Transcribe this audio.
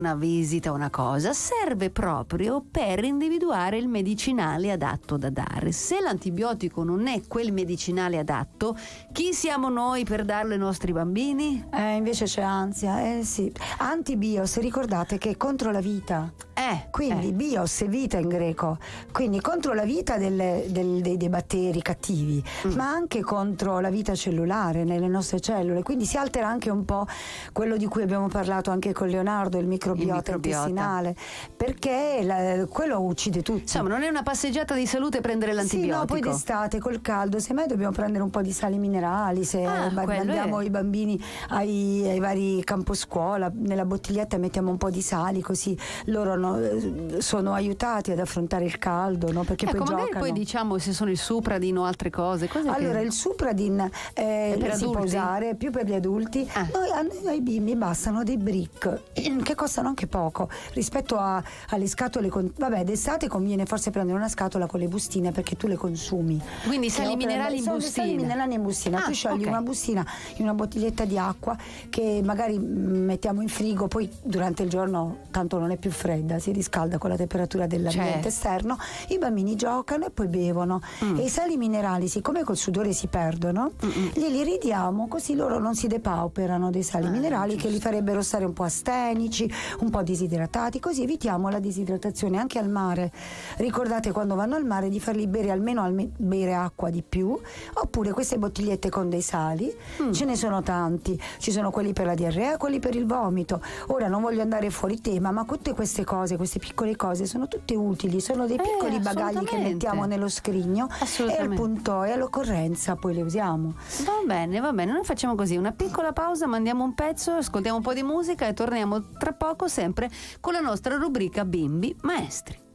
una visita, una cosa, serve proprio per individuare il medicinale adatto da dare. Se l'antibiotico non è quel medicinale adatto, chi siamo noi per darlo ai nostri bambini? Invece c'è ansia, sì. Antibios, ricordate che è contro la vita. Quindi bios è vita in greco, quindi contro la vita dei batteri cattivi, ma anche contro la vita cellulare nelle nostre cellule, quindi si altera anche un po' quello di cui abbiamo parlato anche con Leonardo, il microbiota intestinale, perché quello uccide tutto. Insomma, non è una passeggiata di salute prendere l'antibiotico. Sì, no, poi d'estate col caldo semmai dobbiamo prendere un po' di sali minerali, se mandiamo i bambini ai vari camposcuola, nella bottiglietta mettiamo un po' di sali, così loro sono aiutati ad affrontare il caldo, no? Perché poi magari giocano. Poi diciamo se sono il Supradin o altre cose. Allora il Supradin si può usare più per gli adulti. Noi ai bimbi bastano dei brick che costano anche poco rispetto alle scatole vabbè, d'estate conviene forse prendere una scatola con le bustine perché tu le consumi, quindi sali minerali in bustina. Sali minerali in bustina, tu sciogli una bustina in una bottiglietta di acqua che magari mettiamo in frigo, poi durante il giorno tanto non è più fredda, si riscalda con la temperatura dell'ambiente esterno, i bambini giocano e poi bevono. E i sali minerali, siccome col sudore si perdono, li ridiamo, così loro non si depauperano dei sali minerali che li farebbero stare un po' astenici, un po' disidratati, così evitiamo la disidratazione anche al mare. Ricordate quando vanno al mare di farli bere almeno bere acqua di più, oppure queste bottigliette con dei sali, ce ne sono tanti, ci sono quelli per la diarrea, quelli per il vomito. Ora non voglio andare fuori tema, ma tutte queste cose, queste piccole cose sono tutte utili, sono dei piccoli bagagli che mettiamo nello scrigno e al punto e all'occorrenza poi le usiamo. Va bene, noi facciamo così, una piccola pausa, mandiamo un pezzo, ascoltiamo un po' di musica e torniamo tra poco sempre con la nostra rubrica Bimbi Maestri.